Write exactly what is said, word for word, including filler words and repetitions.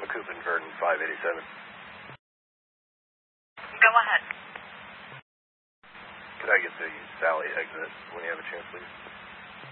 Coop and Verdon five eighty-seven. Go ahead. Could I get the Sally exit when you have a chance, please?